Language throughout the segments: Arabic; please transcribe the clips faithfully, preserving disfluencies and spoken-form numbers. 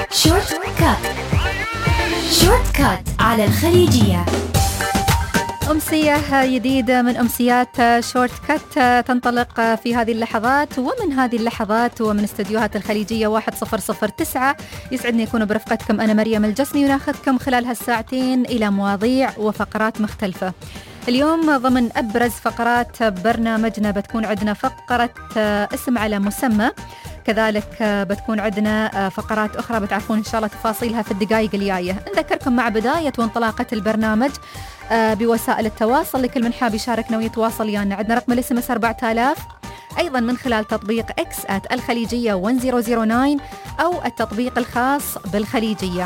شورت كات. شورت كات على الخليجية. أمسية جديدة من أمسيات شورت كات تنطلق في هذه اللحظات، ومن هذه اللحظات ومن استديوهات الخليجية واحد صفر صفر تسعة يسعدني يكون برفقتكم أنا مريم الجسمي، وناخذكم خلال هالساعتين إلى مواضيع وفقرات مختلفة. اليوم ضمن أبرز فقرات برنامجنا بتكون عندنا فقرة اسم على مسمى، كذلك بتكون عندنا فقرات أخرى بتعرفون إن شاء الله تفاصيلها في الدقائق الجاية. نذكركم مع بداية وانطلاقة البرنامج بوسائل التواصل، لكل من حاب يشاركنا ويتواصل يعني عندنا رقم الاس ام اس أربعة آلاف، أيضا من خلال تطبيق إكس آت الخليجية واحد صفر صفر تسعة أو التطبيق الخاص بالخليجية.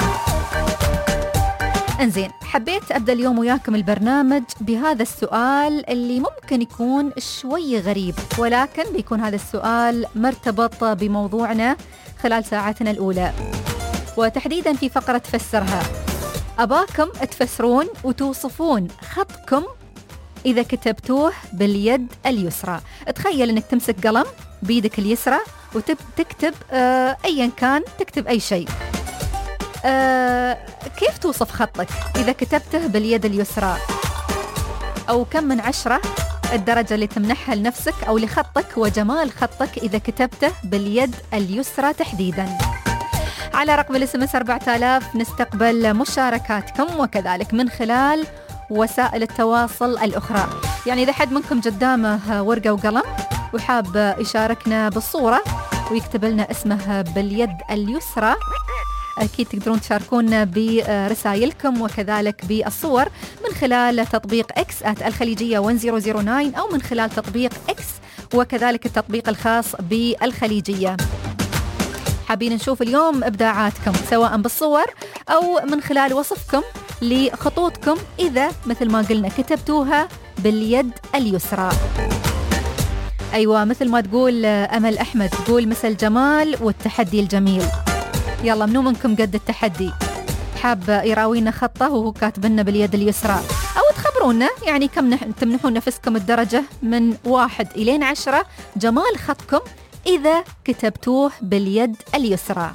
انزين، حبيت أبدأ اليوم وياكم البرنامج بهذا السؤال اللي ممكن يكون شوي غريب، ولكن بيكون هذا السؤال مرتبط بموضوعنا خلال ساعتنا الأولى، وتحديدا في فقرة فسرها. أباكم تفسرون وتوصفون خطكم إذا كتبتوه باليد اليسرى. تخيل أنك تمسك قلم بيدك اليسرى وتكتب آه أيا كان، تكتب أي شيء. آه كيف توصف خطك إذا كتبته باليد اليسرى؟ أو كم من عشرة الدرجة اللي تمنحها لنفسك أو لخطك وجمال خطك إذا كتبته باليد اليسرى تحديداً؟ على رقم الاس ام اس أربعة آلاف نستقبل مشاركاتكم، وكذلك من خلال وسائل التواصل الأخرى. يعني إذا حد منكم قدامه ورقة وقلم وحاب يشاركنا بالصورة ويكتب لنا اسمه باليد اليسرى، أكيد تقدرون تشاركونا برسائلكم وكذلك بالصور من خلال تطبيق إكس آت الخليجية واحد صفر صفر تسعة أو من خلال تطبيق إكس وكذلك التطبيق الخاص بالخليجية. حابين نشوف اليوم إبداعاتكم سواء بالصور أو من خلال وصفكم لخطوطكم إذا مثل ما قلنا كتبتوها باليد اليسرى. أيوة، مثل ما تقول أمل أحمد، تقول مثل الجمال والتحدي الجميل. يلا، منو منكم قد التحدي حاب يراوينا خطه وهو كاتبنا باليد اليسرى؟ أو تخبرونا يعني كم تمنحون نفسكم الدرجة من واحد إلى عشرة جمال خطكم إذا كتبتوه باليد اليسرى.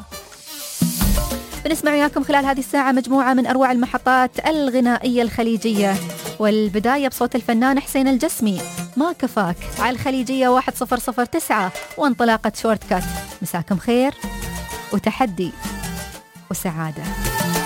بنسمع وياكم خلال هذه الساعة مجموعة من أروع المحطات الغنائية الخليجية، والبداية بصوت الفنان حسين الجسمي، ما كفاك، على الخليجية واحد صفر صفر تسعة، وانطلاقة شورت كات. مساكم خير وتحدي وسعادة.